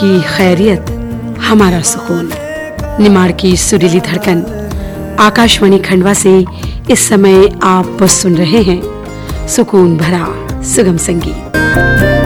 आपकी खैरियत हमारा सुकून। निमाड़ की सुरीली धड़कन आकाशवाणी खंडवा से इस समय आप सुन रहे हैं सुकून भरा सुगम संगीत।